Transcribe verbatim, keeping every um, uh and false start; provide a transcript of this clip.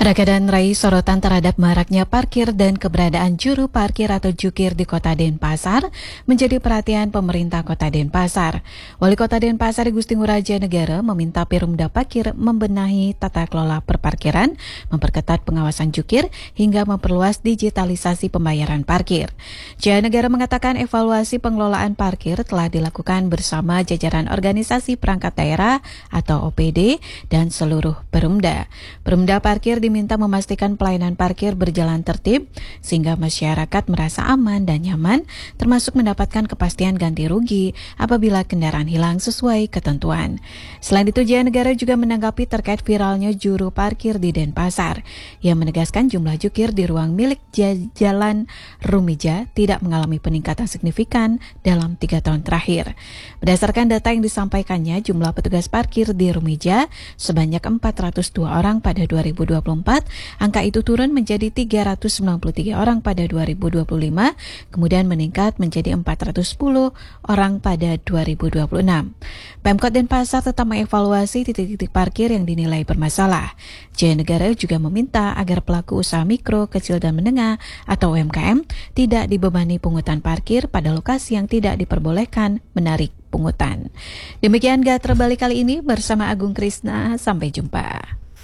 Masyarakat dan raih sorotan terhadap maraknya parkir dan keberadaan juru parkir atau jukir di Kota Denpasar menjadi perhatian pemerintah Kota Denpasar. Wali Kota Denpasar Gusti Ngurah Negara meminta Perumda Parkir membenahi tata kelola perparkiran, memperketat pengawasan jukir, hingga memperluas digitalisasi pembayaran parkir. Negara mengatakan evaluasi pengelolaan parkir telah dilakukan bersama jajaran organisasi perangkat daerah atau O P D dan seluruh Perumda. Perumda Parkir diminta memastikan pelayanan parkir berjalan tertib sehingga masyarakat merasa aman dan nyaman, termasuk mendapatkan kepastian ganti rugi apabila kendaraan hilang sesuai ketentuan. Selain itu, Jaya Negara juga menanggapi terkait viralnya juru parkir di Denpasar. Ia menegaskan jumlah jukir di ruang milik Jalan Rumija tidak mengalami peningkatan signifikan dalam tiga tahun terakhir. Berdasarkan data yang disampaikannya, jumlah petugas parkir di Rumija sebanyak empat ratus dua orang pada dua ribu dua puluh empat, angka itu turun menjadi tiga ratus sembilan puluh tiga orang pada dua ribu dua puluh lima, kemudian meningkat menjadi empat ratus sepuluh orang pada dua ribu dua puluh enam. Pemkot Denpasar tetap mengevaluasi titik-titik parkir yang dinilai bermasalah. Jaya Negara juga meminta agar pelaku usaha mikro, kecil dan menengah atau U M K M tidak dibebani pungutan parkir pada lokasi yang tidak diperbolehkan menarik pungutan. Demikian Gatra Balik kali ini bersama Agung Krisna, sampai jumpa.